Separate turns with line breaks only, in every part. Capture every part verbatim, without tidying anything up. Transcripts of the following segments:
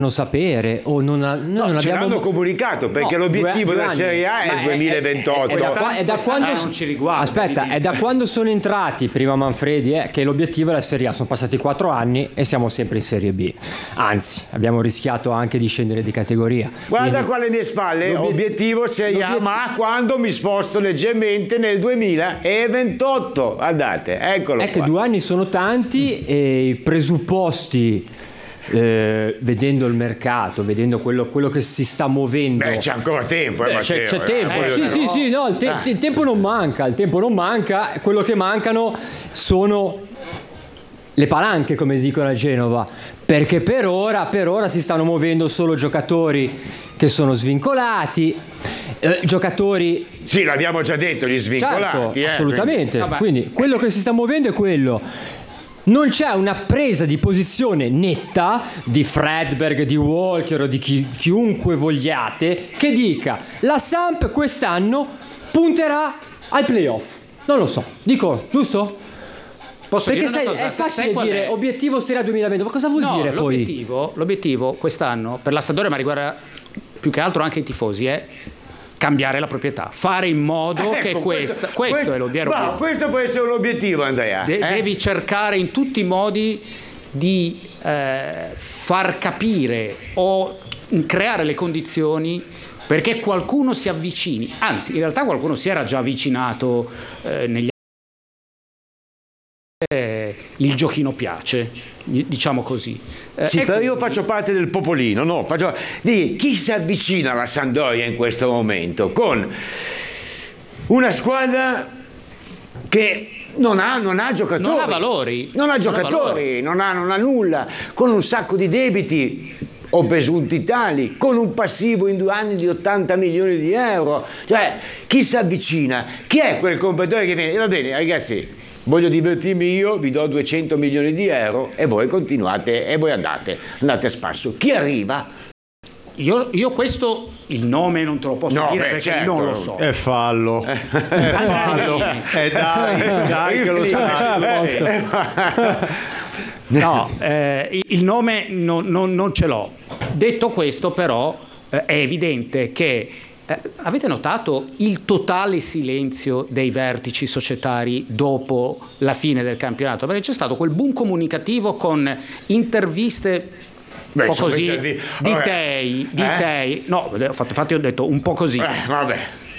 sapere o non, ha,
no,
non
ce
abbiamo
l'hanno comunicato perché no, l'obiettivo due, due della Serie A è il duemilaventotto.
È, è, è, da, qua, è da quando non ci riguarda. Aspetta, è da quando sono entrati prima Manfredi eh, che l'obiettivo è la Serie A. Sono passati quattro anni e siamo sempre in Serie B. Anzi, abbiamo rischiato anche di scendere di categoria.
Guarda
Quindi,
qua alle mie spalle, obiettivo Serie A, ma quando mi sposto leggermente nel duemilaventotto. Guardate, eccolo
è
qua.
Che due anni sono tanti e i presupposti Eh, vedendo il mercato, vedendo quello, quello che si sta muovendo.
Beh, c'è ancora tempo, eh,
Beh, c'è, c'è tempo.
Eh,
sì, sì, sì, no, il, te- ah. il tempo non manca, il tempo non manca, quello che mancano sono le palanche, come dicono a Genova, perché per ora, per ora si stanno muovendo solo giocatori che sono svincolati, eh, giocatori.
Sì, l'abbiamo già detto, gli svincolati.
Certo,
eh,
assolutamente.
Quindi,
quindi quello che si sta muovendo è quello. Non c'è una presa di posizione netta di Fredberg, di Walker o di chi, chiunque vogliate che dica la Samp quest'anno punterà ai playoff. Non lo so, dico, giusto?
Posso
Perché
dire
sai,
una cosa?
è facile
sai
dire
è?
obiettivo Serie A duemilaventi, ma cosa vuol
no,
dire
l'obiettivo,
poi?
L'obiettivo quest'anno per la Sampdoria, ma riguarda più che altro anche i tifosi, è cambiare la proprietà, fare in modo
ecco,
che questa, questo, questo, questo è l'obiettivo.
No, questo può essere un obiettivo, Andrea.
De-
eh?
Devi cercare in tutti i modi di eh, far capire o creare le condizioni perché qualcuno si avvicini. Anzi, in realtà qualcuno si era già avvicinato eh, negli eh, il giochino piace, diciamo così.
Eh, sì, però io faccio parte del popolino, no? Faccio... Di chi si avvicina alla Sampdoria in questo momento con una squadra che non ha, non ha giocatori,
non ha valori,
non ha giocatori, non ha, non ha nulla, con un sacco di debiti o presunti tali, con un passivo in due anni di ottanta milioni di euro. Cioè, chi si avvicina? Chi è quel competitore che viene? Va bene, ragazzi, voglio divertirmi io, vi do duecento milioni di euro e voi continuate e voi andate, andate a spasso. Chi arriva?
Io, io questo, il nome non te lo posso
no,
dire
beh,
perché
certo.
non lo so.
È fallo. È fallo. E dai, dai che lo sai.
No, eh, il nome non, non, non ce l'ho. Detto questo, però, eh, è evidente che Eh, avete notato il totale silenzio dei vertici societari dopo la fine del campionato? Perché c'è stato quel boom comunicativo con interviste
Beh,
un po' così
intervi-
di
vabbè.
tei, di
Eh?
tei. No, infatti ho detto un po' così.
Eh, vabbè.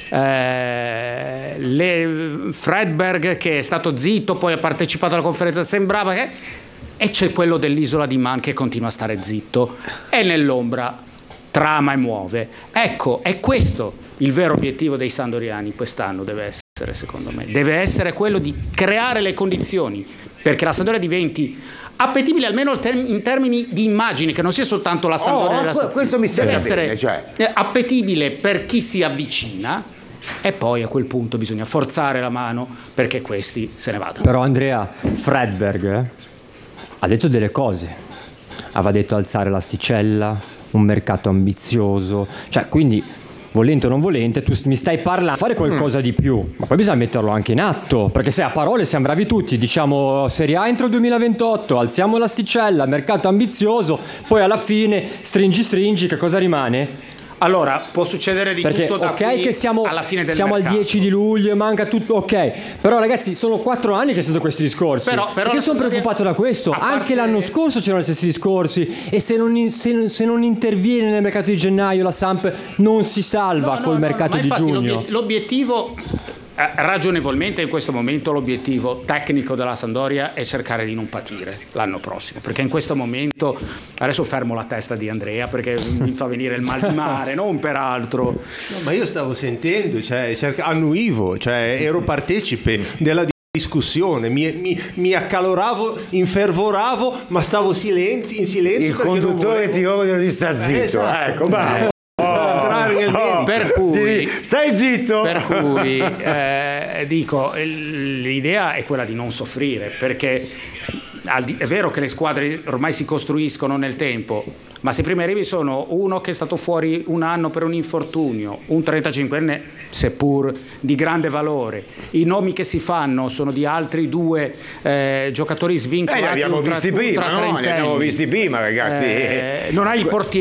Eh, le, Fredberg che è stato zitto, poi ha partecipato alla conferenza, sembrava che... E c'è quello dell'isola di Man che continua a stare zitto. È nell'ombra, trama e muove. Ecco, è questo il vero obiettivo dei sandoriani quest'anno, deve essere, secondo me. Deve essere quello di creare le condizioni perché la Sampdoria diventi appetibile almeno in termini di immagine, che non sia soltanto la Sampdoria.
Oh,
della...
questo mi sta
deve
già
essere
bene, cioè.
appetibile per chi si avvicina e poi a quel punto bisogna forzare la mano perché questi se ne vadano.
Però Andrea, Fredberg eh, ha detto delle cose, aveva detto alzare l'asticella, un mercato ambizioso, cioè quindi volente o non volente tu mi stai parlando di fare qualcosa di più, ma poi bisogna metterlo anche in atto, perché se a parole siamo bravi tutti, diciamo Serie A entro il duemilaventotto, alziamo l'asticella, mercato ambizioso, poi alla fine stringi stringi, che cosa rimane?
Allora, può succedere di
Perché,
tutto da
ok,
qui
che siamo,
alla fine del
siamo al
mercato.
dieci di luglio e manca tutto, ok, però ragazzi sono quattro anni che sento questi discorsi,
però, però
perché sono preoccupato da questo,
parte...
anche l'anno scorso c'erano gli stessi discorsi e se non, in, se, se non interviene nel mercato di gennaio la Samp non si salva
no, no,
col
no,
mercato
no,
di
infatti
giugno.
L'obiettivo, eh, ragionevolmente in questo momento l'obiettivo tecnico della Sampdoria è cercare di non patire l'anno prossimo, perché in questo momento, adesso fermo la testa di Andrea perché mi fa venire il mal di mare, non per altro.
No, ma io stavo sentendo, cioè, cerca, annuivo, cioè ero partecipe della discussione, mi, mi, mi accaloravo, infervoravo, ma stavo silenzi, in silenzio.
Il conduttore ti ordina di sta zitto,
eh, esatto.
ecco, bravo.
Oh,
per cui
stai zitto,
per cui eh, dico l'idea è quella di non soffrire, perché è vero che le squadre ormai si costruiscono nel tempo, ma se i primi arrivi sono uno che è stato fuori un anno per un infortunio, un trentacinquenne seppur di grande valore, i nomi che si fanno sono di altri due eh, giocatori svincolati,
eh, li abbiamo
ultra,
visti prima, no? Li abbiamo visti prima, ragazzi.
Eh, non hai il portiere